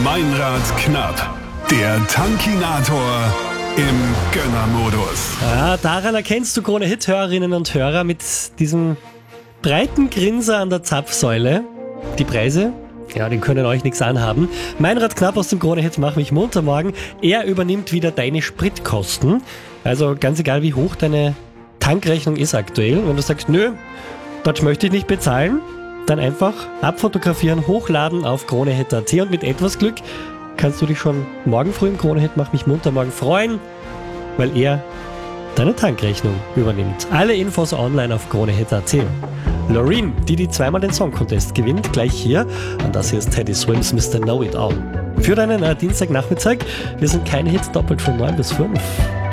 Meinrad knapp. Der Tankinator im Gönnermodus. Ja, daran erkennst du Krone-Hit-Hörerinnen und Hörer mit diesem breiten Grinser an der Zapfsäule. Die Preise, ja, die können euch nichts anhaben. Meinrad Knapp aus dem Krone-Hit Mach mich munter morgen. Er übernimmt wieder deine Spritkosten. Also ganz egal, wie hoch deine Tankrechnung ist aktuell. Wenn du sagst, nö, das möchte ich nicht bezahlen, dann einfach abfotografieren, hochladen auf Krone-Hit.at und mit etwas Glück kannst du dich schon morgen früh im Krone-Hit Mach mich munter morgen freuen, weil er deine Tankrechnung übernimmt. Alle Infos online auf Krone-Hit.at. Loreen, die zweimal den Song Contest gewinnt, gleich hier. Und das hier ist Teddy Swims Mr. Know It All. Für deinen Dienstagnachmittag, wir sind keine Hits doppelt von 9 bis 5.